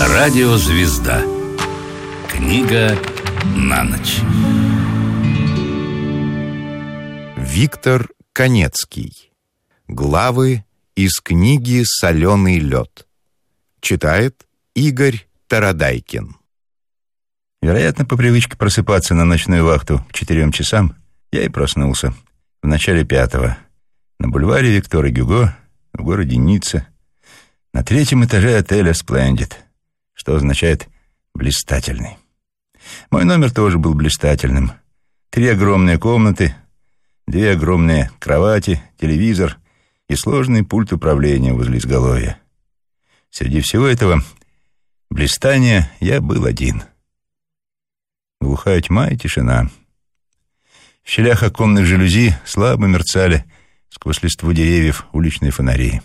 Радиозвезда. Книга на ночь. Виктор Канецкий. Главы из книги «Соленый лед». Читает Игорь Тарадайкин. Вероятно, по привычке просыпаться на ночную вахту к 4 часам, я и проснулся в начале 5-го на бульваре Виктора Гюго в городе Ницце, на 3-м этаже отеля «Сплендид», что означает «блистательный». Мой номер тоже был блистательным. 3 огромные комнаты, 2 огромные кровати, телевизор и сложный пульт управления возле изголовья. Среди всего этого блистания я был один. Глухая тьма и тишина. В щелях оконных жалюзи слабо мерцали сквозь листву деревьев уличные фонари.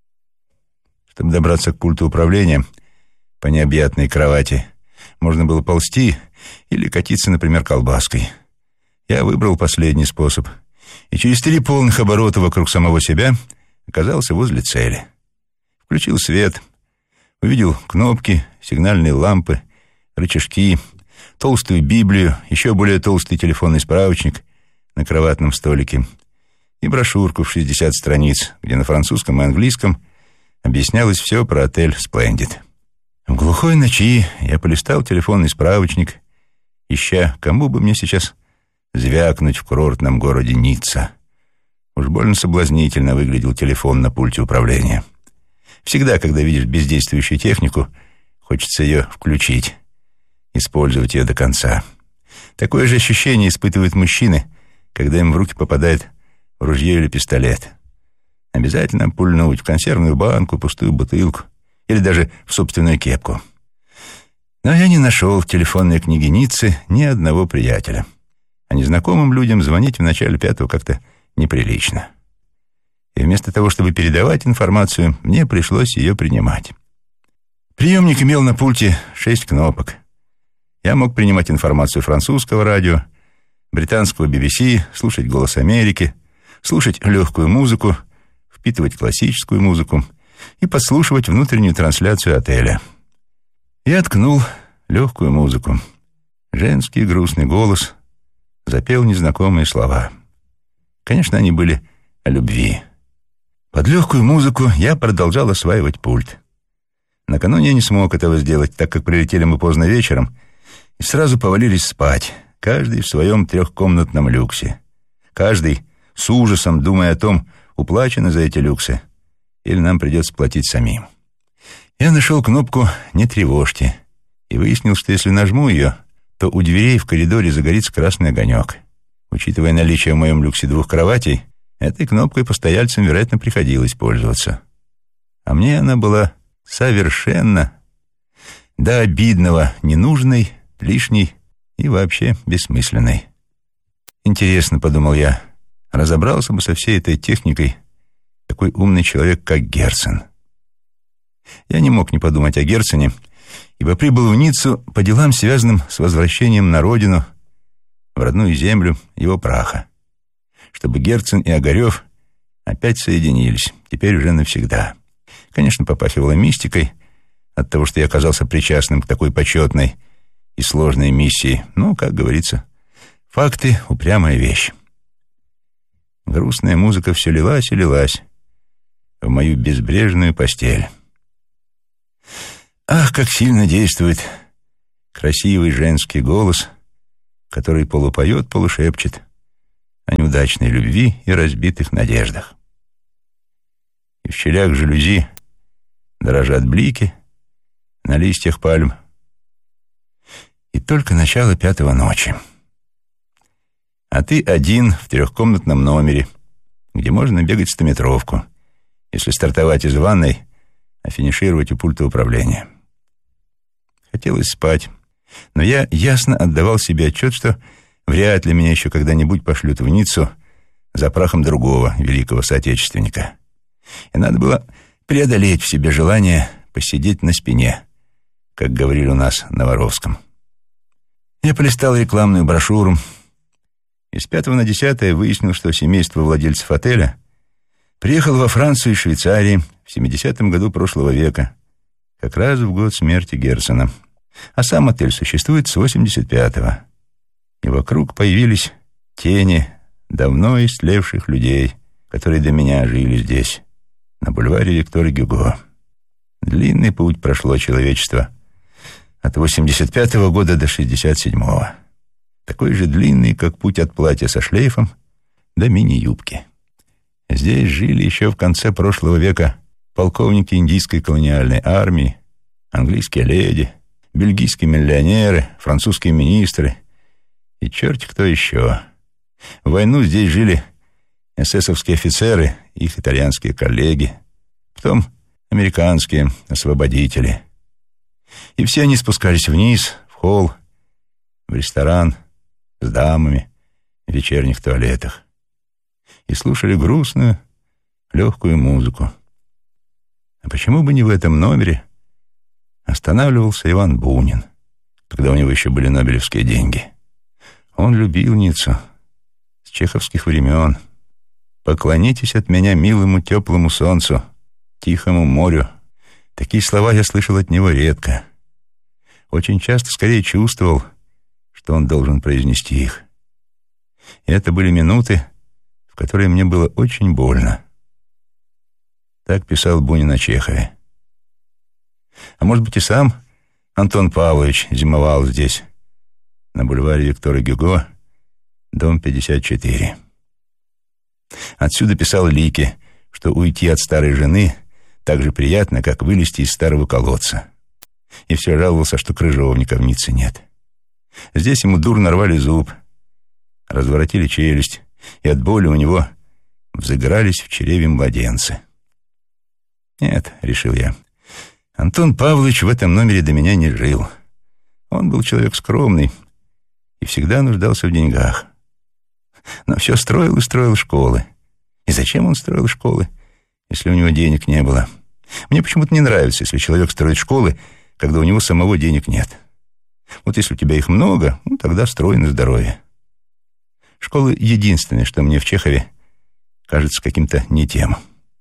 Чтобы добраться к пульту управления по необъятной кровати, можно было ползти или катиться, например, колбаской. Я выбрал последний способ и через 3 полных оборота вокруг самого себя оказался возле цели. Включил свет, увидел кнопки, сигнальные лампы, рычажки, толстую Библию, еще более толстый телефонный справочник на кроватном столике и брошюрку в 60 страниц, где на французском и английском объяснялось все про отель «Сплендид». В глухой ночи я полистал телефонный справочник, ища, кому бы мне сейчас звякнуть в курортном городе Ницца. Уж больно соблазнительно выглядел телефон на пульте управления. Всегда, когда видишь бездействующую технику, хочется ее включить, использовать ее до конца. Такое же ощущение испытывают мужчины, когда им в руки попадает ружье или пистолет. Обязательно пульнуть в консервную банку, пустую бутылку или даже в собственную кепку. Но я не нашел в телефонной книге Ниццы ни одного приятеля. А незнакомым людям звонить в начале 5-го как-то неприлично. И вместо того, чтобы передавать информацию, мне пришлось ее принимать. Приемник имел на пульте 6 кнопок. Я мог принимать информацию французского радио, британского BBC, слушать «Голос Америки», слушать легкую музыку, впитывать классическую музыку и подслушивать внутреннюю трансляцию отеля. Я ткнул легкую музыку. Женский грустный голос запел незнакомые слова. Конечно, они были о любви. Под легкую музыку я продолжал осваивать пульт. Накануне я не смог этого сделать, так как прилетели мы поздно вечером и сразу повалились спать, каждый в своем 3-комнатном люксе. Каждый с ужасом думая о том, уплачено за эти люксы или нам придется платить самим. Я нашел кнопку «Не тревожьте» и выяснил, что если нажму ее, то у дверей в коридоре загорится красный огонек. Учитывая наличие в моем люксе 2 кроватей, этой кнопкой постояльцам, вероятно, приходилось пользоваться. А мне она была совершенно до обидного ненужной, лишней и вообще бессмысленной. Интересно, подумал я, разобрался бы со всей этой техникой такой умный человек, как Герцен. Я не мог не подумать о Герцене, ибо прибыл в Ниццу по делам, связанным с возвращением на родину, в родную землю его праха, чтобы Герцен и Огарев опять соединились, теперь уже навсегда. Конечно, попахивало мистикой от того, что я оказался причастным к такой почетной и сложной миссии, но, как говорится, факты — упрямая вещь. Грустная музыка все лилась и лилась в мою безбрежную постель. Ах, как сильно действует красивый женский голос, который полупоет, полушепчет о неудачной любви и разбитых надеждах. И в щелях жалюзи дрожат блики на листьях пальм. И только начало 5-го ночи. А ты один в 3-комнатном номере, где можно бегать 100-метровку, если стартовать из ванной, а финишировать у пульта управления. Хотелось спать, но я ясно отдавал себе отчет, что вряд ли меня еще когда-нибудь пошлют в Ниццу за прахом другого великого соотечественника. И надо было преодолеть в себе желание посидеть на спине, как говорили у нас на Воровском. Я полистал рекламную брошюру и с 5 на 10 выяснил, что семейство владельцев отеля приехало во Францию из Швейцарии в 70-м году прошлого века как раз в год смерти Герцена. А сам отель существует с 85-го. И вокруг появились тени давно истлевших людей, которые до меня жили здесь, на бульваре Виктора Гюго. Длинный путь прошло человечество от 85-го года до 67-го. Такой же длинный, как путь от платья со шлейфом до мини-юбки. Здесь жили еще в конце прошлого века полковники индийской колониальной армии, английские леди, бельгийские миллионеры, французские министры и черти кто еще. В войну здесь жили эсэсовские офицеры, их итальянские коллеги, потом американские освободители. И все они спускались вниз, в холл, в ресторан с дамами в вечерних туалетах и слушали грустную, легкую музыку. А почему бы не в этом номере останавливался Иван Бунин, когда у него еще были нобелевские деньги? Он любил Ниццу с чеховских времен. «Поклонитесь от меня милому теплому солнцу, тихому морю». Такие слова я слышал от него редко. Очень часто скорее чувствовал, что он должен произнести их. И это были минуты, в которые мне было очень больно. Так писал Бунин о Чехове. А может быть, и сам Антон Павлович зимовал здесь, на бульваре Виктора Гюго, дом 54. Отсюда писал Лике, что уйти от старой жены так же приятно, как вылезти из старого колодца. И все жаловался, что крыжовника в Ницце нет. Здесь ему дурно рвали зуб, разворотили челюсть, и от боли у него взыгрались в чреве младенцы. Нет, решил я, Антон Павлович в этом номере до меня не жил. Он был человек скромный и всегда нуждался в деньгах. Но все строил и строил школы. И зачем он строил школы, если у него денег не было? Мне почему-то не нравится, если человек строит школы, когда у него самого денег нет. Вот если у тебя их много, тогда строй на здоровье. Школы — единственное, что мне в Чехове кажется каким-то не тем.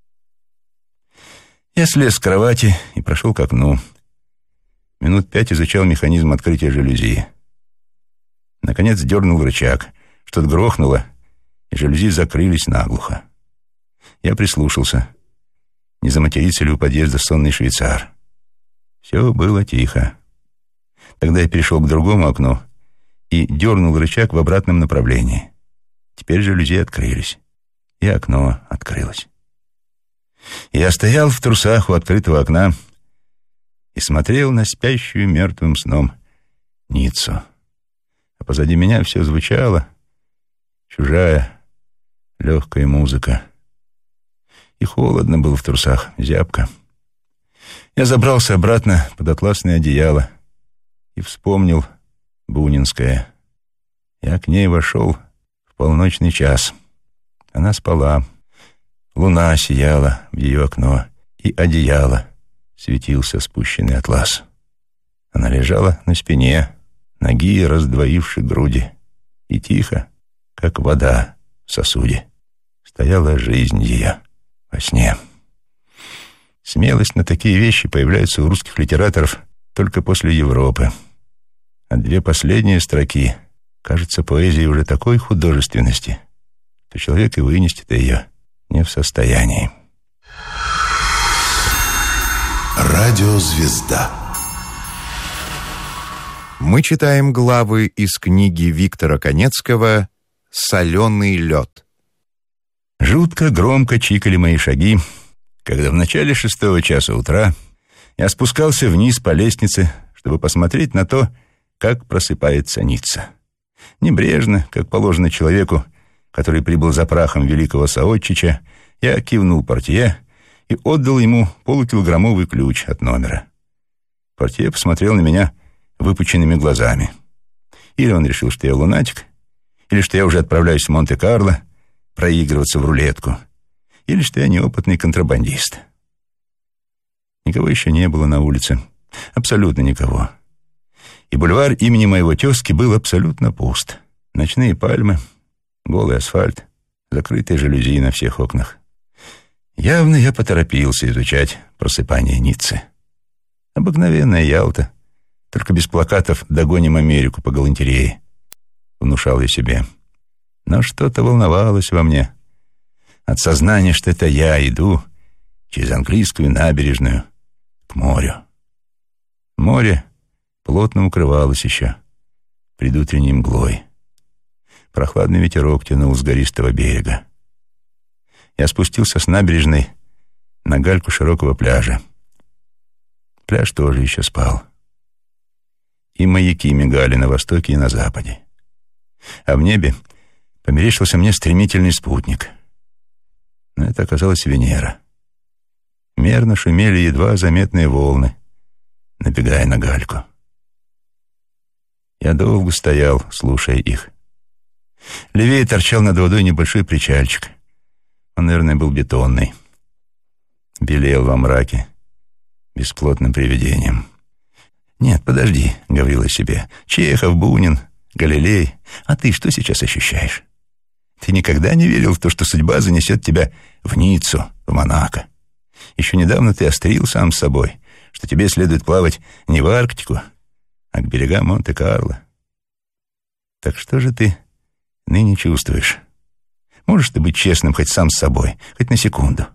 Я слез с кровати и прошел к окну. Минут 5 изучал механизм открытия жалюзи. Наконец дернул рычаг. Что-то грохнуло, и жалюзи закрылись наглухо. Я прислушался. Не заматерится ли у подъезда сонный швейцар? Все было тихо. Тогда я перешел к другому окну и дернул рычаг в обратном направлении. Теперь жалюзи открылись, и окно открылось. Я стоял в трусах у открытого окна и смотрел на спящую мертвым сном Ниццу. А позади меня все звучало, чужая, легкая музыка. И холодно было в трусах, зябко. Я забрался обратно под атласное одеяло и вспомнил Бунинское. Я к ней вошел в полночный час. Она спала. Луна сияла в ее окно, и одеяло светился спущенный атлас. Она лежала на спине, ноги раздвоивши груди, и тихо, как вода в сосуде, стояла жизнь ее во сне. Смелость на такие вещи появляется у русских литераторов только после Европы. А две последние строки кажутся поэзией уже такой художественности, что человек и вынести-то ее не в состоянии. Радиозвезда. Мы читаем главы из книги Виктора Канецкого «Соленый лед». Жутко громко чикали мои шаги, когда в начале 6 часа утра я спускался вниз по лестнице, чтобы посмотреть на то, как просыпается Ницца. Небрежно, как положено человеку, который прибыл за прахом великого Саотчича, я кивнул портье и отдал ему полукилограммовый ключ от номера. Портье посмотрел на меня выпученными глазами. Или он решил, что я лунатик, или что я уже отправляюсь в Монте-Карло проигрываться в рулетку, или что я неопытный контрабандист. Никого еще не было на улице, абсолютно никого. И бульвар имени моего тезки был абсолютно пуст. Ночные пальмы, голый асфальт, закрытые жалюзи на всех окнах. Явно я поторопился изучать просыпание Ниццы. Обыкновенная Ялта, только без плакатов «Догоним Америку» по галантерее, внушал я себе. Но что-то волновалось во мне от сознания, что это я иду через английскую набережную к морю. Море плотно укрывалось еще предутренней мглой. Прохладный ветерок тянул с гористого берега. Я спустился с набережной на гальку широкого пляжа. Пляж тоже еще спал. И маяки мигали на востоке и на западе. А в небе померещился мне стремительный спутник. Но это оказалась Венера. Мерно шумели едва заметные волны, набегая на гальку. Я долго стоял, слушая их. Левее торчал над водой небольшой причальчик. Он, наверное, был бетонный. Белел во мраке бесплотным привидением. «Нет, подожди», — говорил я себе. «Чехов, Бунин, Галилей. А ты что сейчас ощущаешь? Ты никогда не верил в то, что судьба занесет тебя в Ниццу, в Монако. Еще недавно ты острил сам с собой, что тебе следует плавать не в Арктику, а к берегам Монте-Карло. Так что же ты ныне чувствуешь? Можешь ты быть честным хоть сам с собой, хоть на секунду?»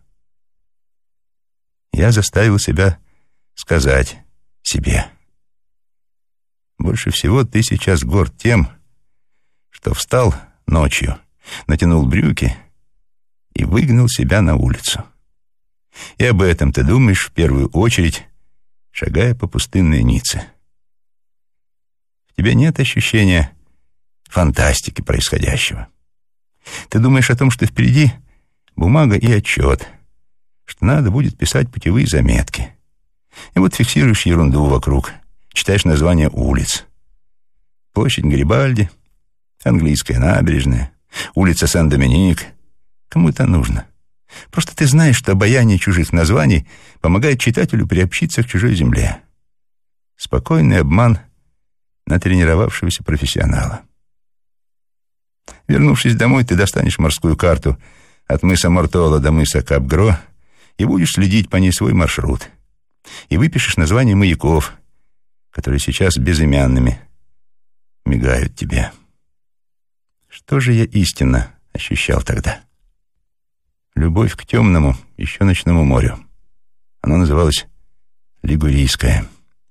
Я заставил себя сказать себе: больше всего ты сейчас горд тем, что встал ночью, натянул брюки и выгнал себя на улицу. И об этом ты думаешь в первую очередь, шагая по пустынной Ницце. В тебе нет ощущения фантастики происходящего. Ты думаешь о том, что впереди бумага и отчет, что надо будет писать путевые заметки. И вот фиксируешь ерунду вокруг, читаешь названия улиц. Площадь Гарибальди, английская набережная, улица Сен-Доминик. Кому это нужно? Просто ты знаешь, что обаяние чужих названий помогает читателю приобщиться к чужой земле. Спокойный обман натренировавшегося профессионала. Вернувшись домой, ты достанешь морскую карту от мыса Мортола до мыса Кап-Гро и будешь следить по ней свой маршрут. И выпишешь названия маяков, которые сейчас безымянными мигают тебе. Что же я истинно ощущал тогда? Любовь к темному, еще ночному морю. Оно называлось Лигурийское.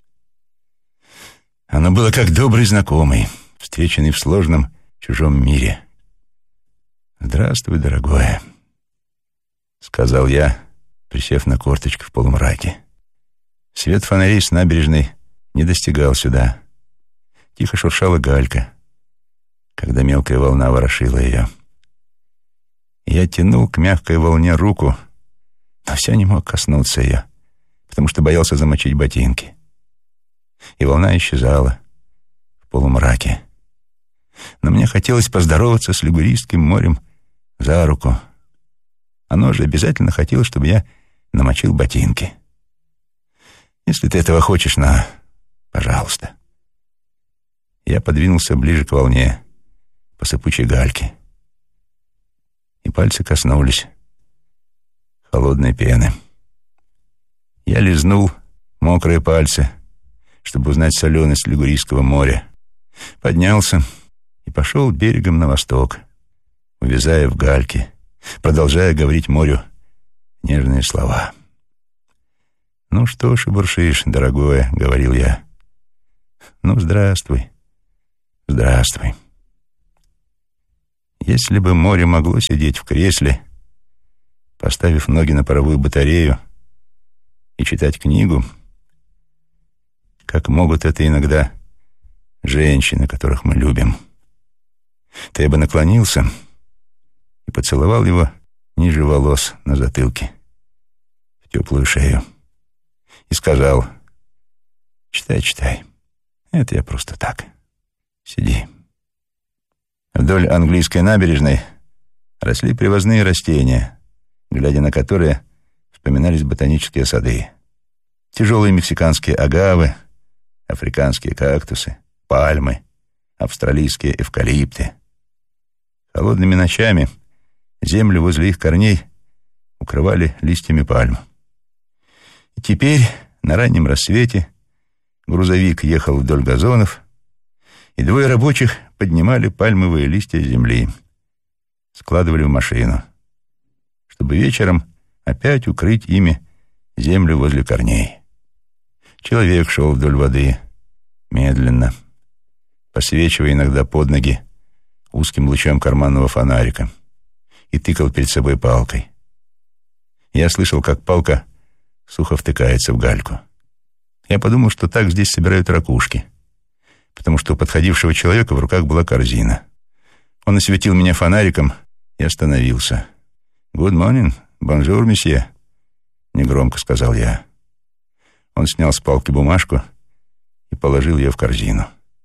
Оно было как добрый знакомый, встреченный в сложном чужом мире. «Здравствуй, дорогое», — сказал я, присев на корточку в полумраке. Свет фонарей с набережной не достигал сюда. Тихо шуршала галька, когда мелкая волна ворошила ее. Я тянул к мягкой волне руку, но все не мог коснуться ее, потому что боялся замочить ботинки. И волна исчезала в полумраке. Но мне хотелось поздороваться с Лигурийским морем за руку. Оно же обязательно хотело, чтобы я намочил ботинки. Если ты этого хочешь, пожалуйста. Я подвинулся ближе к волне, по сыпучей гальке. И пальцы коснулись холодной пены. Я лизнул мокрые пальцы, чтобы узнать соленость Лигурийского моря. Поднялся и пошел берегом на восток, увязая в гальке, продолжая говорить морю нежные слова. «Ну что шебуршишь, дорогое», — говорил я. «Ну, здравствуй, здравствуй». Если бы море могло сидеть в кресле, поставив ноги на паровую батарею и читать книгу, как могут это иногда женщины, которых мы любим, то я бы наклонился и поцеловал его ниже волос на затылке, в теплую шею, и сказал: «Читай, читай. Это я просто так. Сиди». Вдоль английской набережной росли привозные растения, глядя на которые вспоминались ботанические сады. Тяжелые мексиканские агавы, африканские кактусы, пальмы, австралийские эвкалипты. Холодными ночами землю возле их корней укрывали листьями пальм. И теперь на раннем рассвете грузовик ехал вдоль газонов, и двое рабочих поднимали пальмовые листья с земли, складывали в машину, чтобы вечером опять укрыть ими землю возле корней. Человек шел вдоль воды, медленно, посвечивая иногда под ноги узким лучом карманного фонарика, и тыкал перед собой палкой. Я слышал, как палка сухо втыкается в гальку. Я подумал, что так здесь собирают ракушки, потому что у подходившего человека в руках была корзина. Он осветил меня фонариком и остановился. «Good morning, bonjour, месье», — негромко сказал я. Он снял с палки бумажку и положил ее в корзину.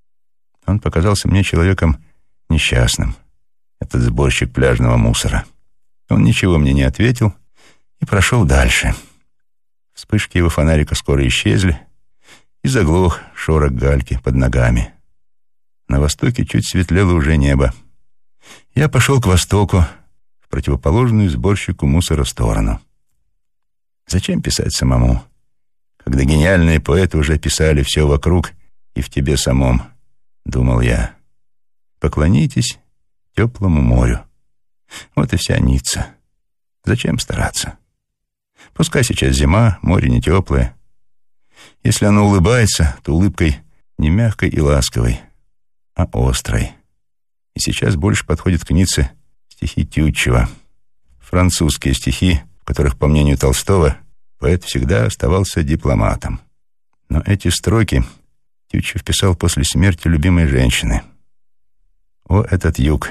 Он показался мне человеком несчастным, этот сборщик пляжного мусора. Он ничего мне не ответил и прошел дальше. Вспышки его фонарика скоро исчезли, и заглох шорох гальки под ногами. На востоке чуть светлело уже небо. Я пошел к востоку, в противоположную сборщику мусора сторону. Зачем писать самому, когда гениальные поэты уже писали все вокруг и в тебе самом, думал я. Поклонитесь теплому морю. Вот и вся Ницца. Зачем стараться? Пускай сейчас зима, море не теплое. Если оно улыбается, то улыбкой не мягкой и ласковой, а острой. И сейчас больше подходят к Ницце стихи Тютчева. Французские стихи, в которых, по мнению Толстого, поэт всегда оставался дипломатом. Но эти строки Тютчев писал после смерти любимой женщины. О, этот юг!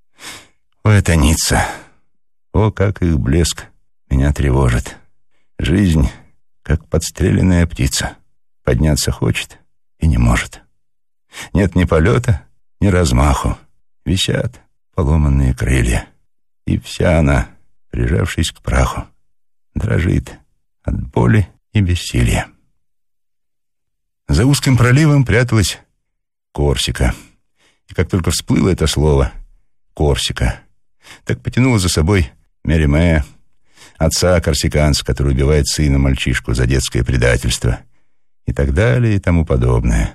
О, эта Ницца! О, как их блеск меня тревожит! Жизнь, как подстреленная птица, подняться хочет и не может. Нет ни полета, ни размаху. Висят поломанные крылья. И вся она, прижавшись к праху, дрожит от боли и бессилия. За узким проливом пряталась Корсика. И как только всплыло это слово «Корсика», так потянуло за собой Мериме, отца корсиканца, который убивает сына мальчишку за детское предательство, и так далее и тому подобное.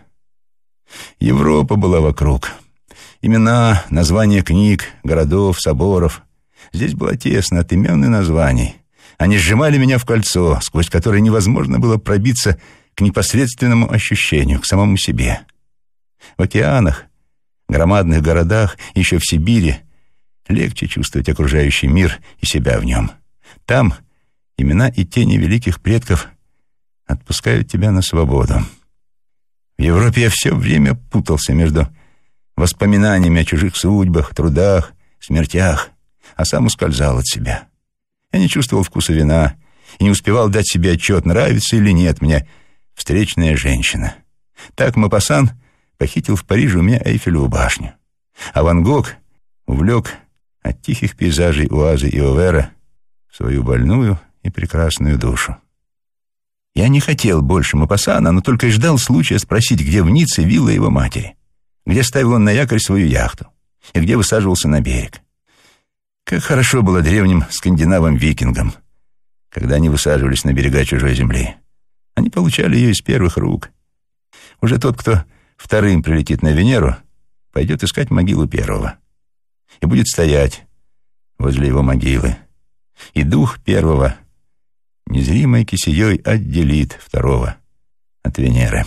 Европа была вокруг. Имена, названия книг, городов, соборов. Здесь было тесно от имен и названий. Они сжимали меня в кольцо, сквозь которое невозможно было пробиться к непосредственному ощущению, к самому себе. В океанах, громадных городах, еще в Сибири легче чувствовать окружающий мир и себя в нем. Там имена и тени великих предков отпускают тебя на свободу. В Европе я все время путался между воспоминаниями о чужих судьбах, трудах, смертях, а сам ускользал от себя. Я не чувствовал вкуса вина и не успевал дать себе отчет, нравится или нет мне встречная женщина. Так Мопассан похитил в Париже у меня Эйфелеву башню, а Ван Гог увлек от тихих пейзажей Оазы и Овера в свою больную и прекрасную душу. Я не хотел больше Мопассана, но только и ждал случая спросить, где в Ницце вилла его матери, где ставил он на якорь свою яхту и где высаживался на берег. Как хорошо было древним скандинавам-викингам, когда они высаживались на берега чужой земли. Они получали ее из первых рук. Уже тот, кто вторым прилетит на Венеру, пойдет искать могилу первого и будет стоять возле его могилы. И дух первого незримой кисеей отделит второго от Венеры.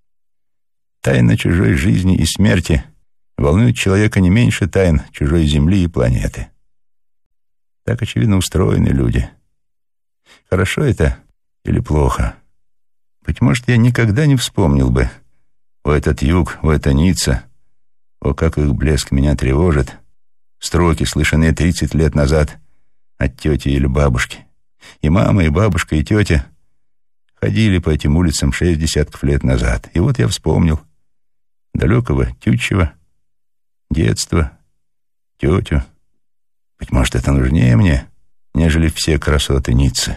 Тайна чужой жизни и смерти волнует человека не меньше тайн чужой земли и планеты. Так, очевидно, устроены люди. Хорошо это или плохо? Быть может, я никогда не вспомнил бы: о, этот юг, о, эта Ницца, о, как их блеск меня тревожит, строки, слышанные 30 лет назад от тети или бабушки. И мама, и бабушка, и тетя ходили по этим улицам 6 десятков лет назад. И вот я вспомнил далекого Тютчева, детство, тетю. Быть может, это нужнее мне, нежели все красоты Ниццы.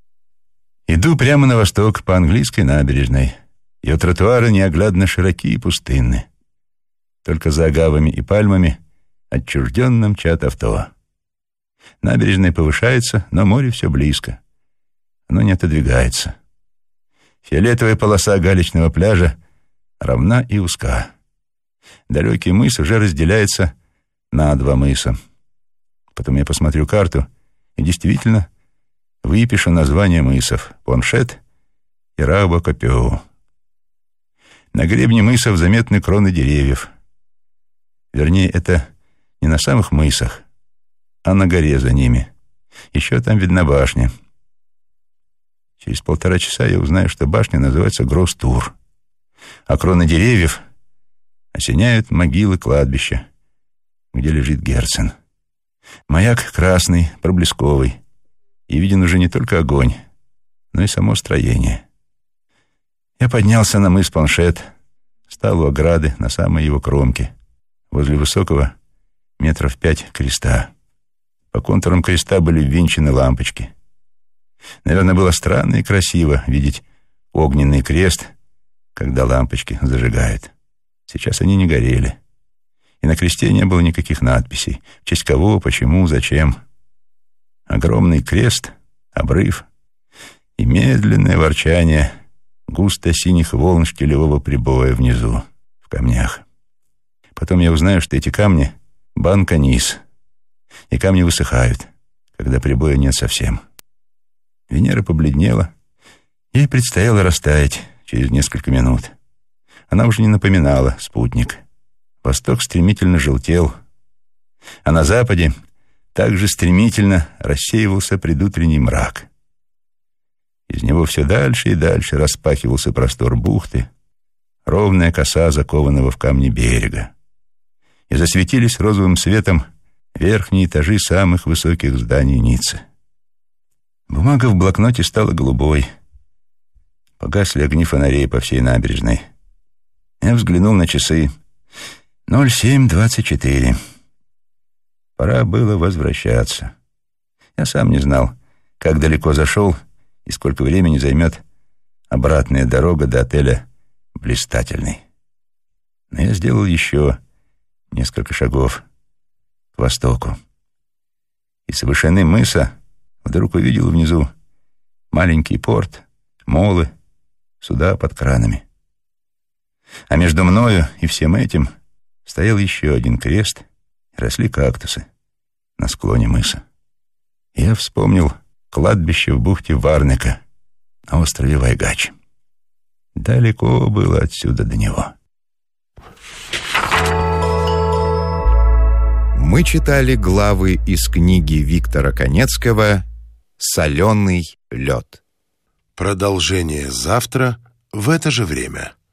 Иду прямо на восток по английской набережной. Ее тротуары неоглядно широки и пустынны. Только за агавами и пальмами отчужденно мчат авто. Набережная повышается, но море все близко. Оно не отодвигается. Фиолетовая полоса галечного пляжа равна и узка. Далекий мыс уже разделяется на два мыса. Потом я посмотрю карту и действительно выпишу названия мысов: Поншет и Раубо-Копеу. На гребне мысов заметны кроны деревьев. Вернее, это не на самых мысах, а на горе за ними. Еще там видна башня. Через 1,5 часа я узнаю, что башня называется Гросс-Тур, а кроны деревьев осеняют могилы кладбища, где лежит Герцен. Маяк красный, проблесковый, и виден уже не только огонь, но и само строение. Я поднялся на мыс Поншет, стал у ограды на самой его кромке, возле высокого 5 метров креста. По контурам креста были ввинчены лампочки. Наверное, было странно и красиво видеть огненный крест, когда лампочки зажигают. Сейчас они не горели. И на кресте не было никаких надписей. В честь кого, почему, зачем. Огромный крест, обрыв и медленное ворчание густо-синих волн штилевого прибоя внизу, в камнях. Потом я узнаю, что эти камни — банка-низ, и камни высыхают, когда прибоя нет совсем. Венера побледнела, ей предстояло растаять через несколько минут. Она уже не напоминала спутник. Восток стремительно желтел, а на западе также стремительно рассеивался предутренний мрак. Из него все дальше и дальше распахивался простор бухты, ровная коса закованного в камни берега, и засветились розовым светом верхние этажи самых высоких зданий Ниццы. Бумага в блокноте стала голубой. Погасли огни фонарей по всей набережной. Я взглянул на часы. 07:24. Пора было возвращаться. Я сам не знал, как далеко зашел и сколько времени займет обратная дорога до отеля «Блистательный». Но я сделал еще несколько шагов к востоку. И с вышины мыса вдруг увидел внизу маленький порт, молы, суда под кранами. А между мною и всем этим стоял еще один крест, и росли кактусы на склоне мыса. Я вспомнил кладбище в бухте Варнека на острове Вайгач. Далеко было отсюда до него. Мы читали главы из книги Виктора Канецкого «Соленый лед». Продолжение завтра в это же время.